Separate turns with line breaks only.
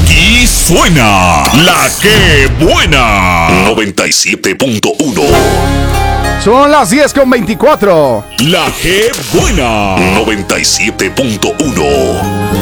Aquí suena La Que Buena 97.1.
Son las 10:24.
La Que Buena 97.1.